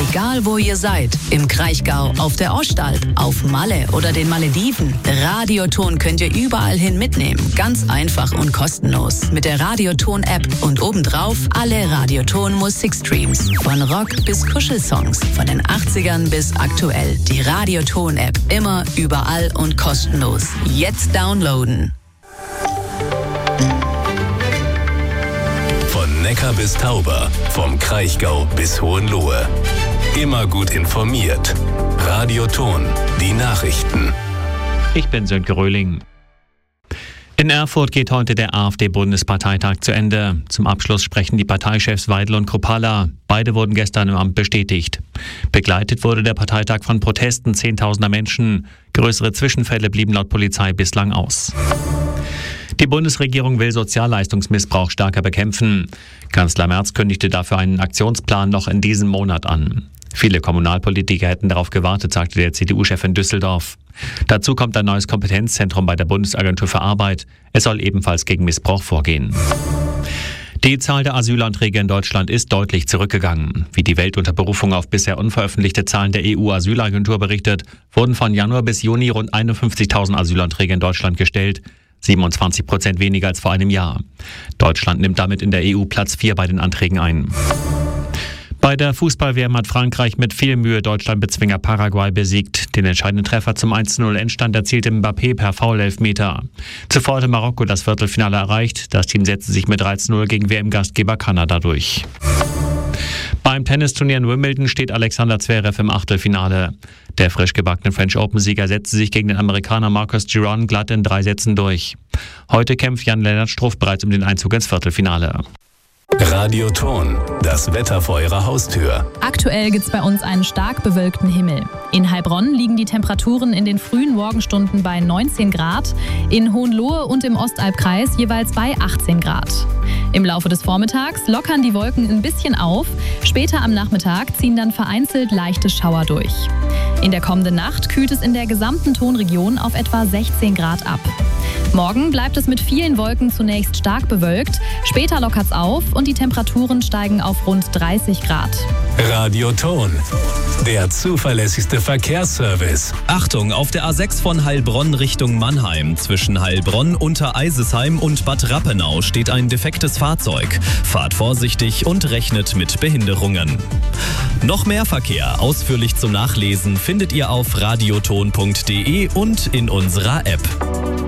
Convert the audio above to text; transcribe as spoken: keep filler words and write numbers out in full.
Egal wo ihr seid, im Kraichgau, auf der Ostalb, auf Malle oder den Malediven, Radioton könnt ihr überall hin mitnehmen. Ganz einfach und kostenlos. Mit der Radioton-App und obendrauf alle Radioton-Musikstreams. Von Rock bis Kuschelsongs, von den achtzigern bis aktuell. Die Radioton-App immer, überall und kostenlos. Jetzt downloaden. Von Neckar bis Tauber, vom Kraichgau bis Hohenlohe. Immer gut informiert. Radioton, die Nachrichten. Ich bin Sönke Röhling. In Erfurt geht heute der AfD-Bundesparteitag zu Ende. Zum Abschluss sprechen die Parteichefs Weidel und Kruppalla. Beide wurden gestern im Amt bestätigt. Begleitet wurde der Parteitag von Protesten zehntausender Menschen. Größere Zwischenfälle blieben laut Polizei bislang aus. Die Bundesregierung will Sozialleistungsmissbrauch stärker bekämpfen. Kanzler Merz kündigte dafür einen Aktionsplan noch in diesem Monat an. Viele Kommunalpolitiker hätten darauf gewartet, sagte der C D U-Chef in Düsseldorf. Dazu kommt ein neues Kompetenzzentrum bei der Bundesagentur für Arbeit. Es soll ebenfalls gegen Missbrauch vorgehen. Die Zahl der Asylanträge in Deutschland ist deutlich zurückgegangen. Wie die Welt unter Berufung auf bisher unveröffentlichte Zahlen der E U-Asylagentur berichtet, wurden von Januar bis Juni rund einundfünfzigtausend Asylanträge in Deutschland gestellt. siebenundzwanzig Prozent weniger als vor einem Jahr. Deutschland nimmt damit in der E U Platz vier bei den Anträgen ein. Bei der Fußball-W M hat Frankreich mit viel Mühe Deutschland-Bezwinger Paraguay besiegt. Den entscheidenden Treffer zum eins zu null Endstand erzielte Mbappé per Foul-Elfmeter. Zuvor hatte Marokko das Viertelfinale erreicht. Das Team setzte sich mit drei zu null gegen W M-Gastgeber Kanada durch. Beim Tennisturnier in Wimbledon steht Alexander Zverev im Achtelfinale. Der frisch gebackene French Open-Sieger setzte sich gegen den Amerikaner Marcus Giron glatt in drei Sätzen durch. Heute kämpft Jan-Lennart Struff bereits um den Einzug ins Viertelfinale. Radioton, das Wetter vor Ihrer Haustür. Aktuell gibt's bei uns einen stark bewölkten Himmel. In Heilbronn liegen die Temperaturen in den frühen Morgenstunden bei neunzehn Grad, in Hohenlohe und im Ostalbkreis jeweils bei achtzehn Grad. Im Laufe des Vormittags lockern die Wolken ein bisschen auf, später am Nachmittag ziehen dann vereinzelt leichte Schauer durch. In der kommenden Nacht kühlt es in der gesamten Tonregion auf etwa sechzehn Grad ab. Morgen bleibt es mit vielen Wolken zunächst stark bewölkt, später lockert's auf und die Temperaturen steigen auf rund dreißig Grad. Radioton, der zuverlässigste Verkehrsservice. Achtung, auf der A sechs von Heilbronn Richtung Mannheim. Zwischen Heilbronn, Untereisesheim und Bad Rappenau steht ein defektes Fahrzeug. Fahrt vorsichtig und rechnet mit Behinderungen. Noch mehr Verkehr ausführlich zum Nachlesen findet ihr auf radioton punkt de und in unserer App.